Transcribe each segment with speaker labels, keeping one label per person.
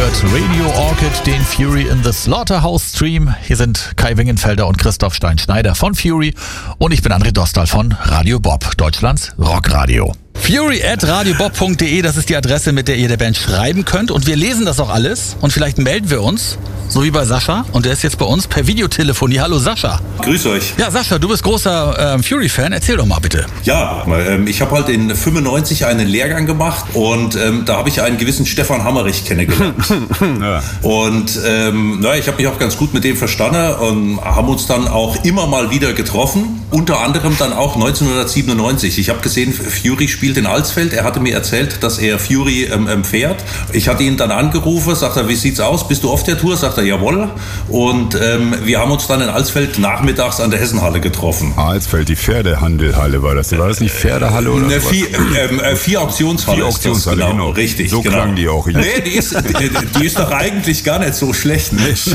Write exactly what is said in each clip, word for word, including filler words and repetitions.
Speaker 1: hört Radio Orchid, den Fury in the Slaughterhouse Stream. Hier sind Kai Wingenfelder und Christoph Stein-Schneider von Fury und ich bin André Dostal von Radio Bob, Deutschlands Rockradio. Fury at radiobob punkt de, das ist die Adresse, mit der ihr der Band schreiben könnt. Und wir lesen das auch alles und vielleicht melden wir uns, so wie bei Sascha. Und der ist jetzt bei uns per Videotelefonie. Hallo Sascha.
Speaker 2: Grüß euch.
Speaker 1: Ja, Sascha, du bist großer ähm, Fury-Fan. Erzähl doch mal bitte.
Speaker 2: Ja, ähm, ich habe halt in fünfundneunzig einen Lehrgang gemacht und ähm, da habe ich einen gewissen Stefan Hammerich kennengelernt. Ja. Und ähm, naja, ich habe mich auch ganz gut mit dem verstanden und haben uns dann auch immer mal wieder getroffen. Unter anderem dann auch neunzehnhundertsiebenundneunzig. Ich habe gesehen, Fury spielt in Alsfeld. Er hatte mir erzählt, dass er Fury ähm, fährt. Ich hatte ihn dann angerufen, sagt er, wie sieht's aus? Bist du auf der Tour? Sagt er, jawohl. Und ähm, wir haben uns dann in Alsfeld nachmittags an der Hessenhalle getroffen.
Speaker 3: Alsfeld, die Pferdehandelhalle war das. War das nicht Pferdehalle oder
Speaker 2: ne, vier, ähm, äh, vier Auktionshalle.
Speaker 3: Vier Auktionshalle,
Speaker 2: genau.
Speaker 3: genau.
Speaker 2: Richtig,
Speaker 3: so
Speaker 2: genau.
Speaker 3: klang die auch.
Speaker 2: Nee, die ist, die, die ist doch eigentlich gar nicht so schlecht, nicht?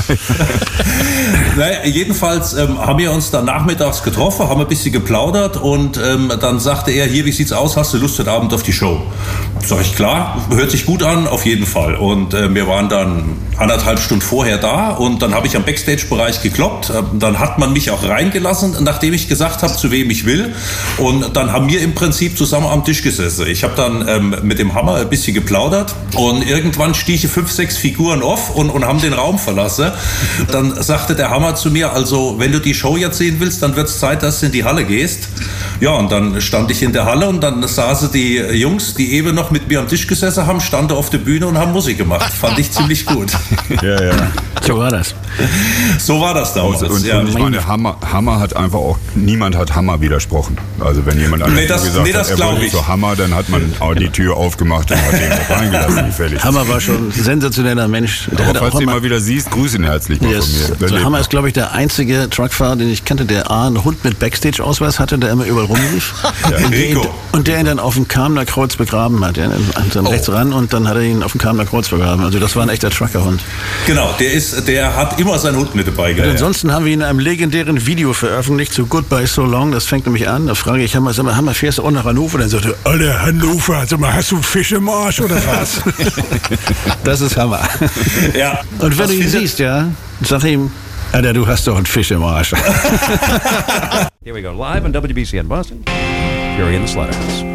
Speaker 2: Naja, jedenfalls ähm, haben wir uns dann nachmittags getroffen, haben ein bisschen geplaudert und ähm, dann sagte er, hier, wie sieht's aus, hast du Lust heute Abend auf die Show? Sag ich, klar, hört sich gut an, auf jeden Fall. Und äh, wir waren dann anderthalb Stunden vorher da und dann habe ich am Backstage-Bereich gekloppt. Äh, dann hat man mich auch reingelassen, nachdem ich gesagt habe, zu wem ich will. Und dann haben wir im Prinzip zusammen am Tisch gesessen. Ich habe dann ähm, mit dem Hammer ein bisschen geplaudert und irgendwann stiegen fünf, sechs Figuren auf und, und haben den Raum verlassen. Dann sagte der Hammer zu mir, also wenn du die Show jetzt sehen willst, dann wird es Zeit, dass du in die Halle gehst. Ja, und dann stand ich in der Halle und dann saßen die Jungs, die eben noch mit mir am Tisch gesessen haben, standen auf der Bühne und haben Musik gemacht. Fand ich ziemlich gut.
Speaker 3: Ja, ja.
Speaker 4: So war das.
Speaker 2: So war das damals.
Speaker 3: Und,
Speaker 2: ja.
Speaker 3: und ich meine, Hammer, Hammer hat einfach auch, niemand hat Hammer widersprochen. Also wenn jemand
Speaker 2: nee, das,
Speaker 3: gesagt
Speaker 2: nee, das
Speaker 3: hat, er wollte
Speaker 2: ich.
Speaker 3: so Hammer, dann hat man auch die Tür aufgemacht und hat ihn auch reingelassen, wie fällig.
Speaker 4: Hammer war schon ein sensationeller Mensch. Der
Speaker 3: Aber falls du ihn mal wieder siehst, grüß ihn herzlich mal
Speaker 4: yes.
Speaker 3: von mir.
Speaker 4: So Hammer ist, glaube ich, der einzige Truckfahrer, den ich kannte, der A, einen Hund mit Backstage-Ausweis hatte, der immer überall rumlief. Ja. Und, der ihn, und der ihn dann auf dem Kamener Kreuz begraben hat. Ja, dann oh. rechts ran und dann hat er ihn auf dem Kamener Kreuz begraben. Also das war ein echter Truckerhund.
Speaker 2: Genau, der ist, der hat immer seinen Hund mit dabei gehabt.
Speaker 4: Und ansonsten haben wir ihn in einem legendären Video veröffentlicht, zu Goodbye So Long. Das fängt nämlich an. Da frage ich, Hammer, sag mal, Hammer, fährst du auch nach Hannover? Dann sagt er, alle Hannover, sag mal, hast du Fisch im Arsch oder was? Das ist Hammer.
Speaker 2: Ja.
Speaker 4: Und wenn du ihn siehst, ja, sag ihm, Alter, du hast doch einen Fisch im Arsch.
Speaker 5: Here we go, live on W B C in Boston. Fury in the Slaughterhouse.